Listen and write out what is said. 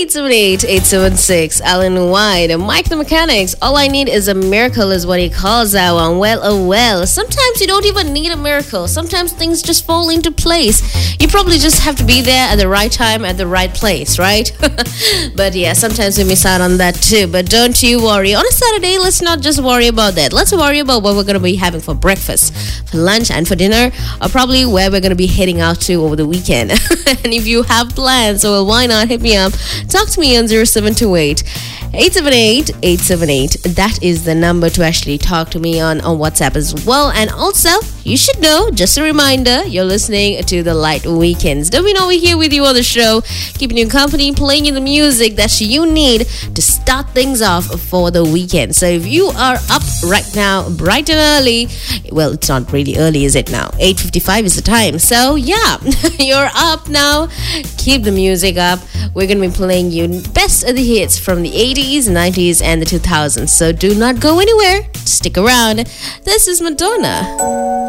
878-876. Alan White, Mike the Mechanics. All I need is a miracle is what he calls that one. Well, oh well. Sometimes you don't even need a miracle. Sometimes things just fall into place. You probably just have to be there at the right time, at the right place, right? But yeah, sometimes we miss out on that too. But don't you worry. On a Saturday, let's not just worry about that. Let's worry about what we're going to be having for breakfast, for lunch, and for dinner, or probably where we're going to be heading out to over the weekend. And if you have plans, well, why not hit me up? Talk to me on 0728 878 878. That is the number to actually talk to me on WhatsApp as well. And also, you should know, just a reminder, you're listening to the Light Weekends. Don't we know we're here with you on the show, keeping you company, playing you the music that you need to start things off for the weekend. So if you are up right now, bright and early, well, it's not really early, is it now? 8:55 is the time. So yeah, you're up now. Keep the music up. We're going to be playing you best of the hits from the 80s, 90s, and the 2000s. So do not go anywhere. Stick around. This is Madonna.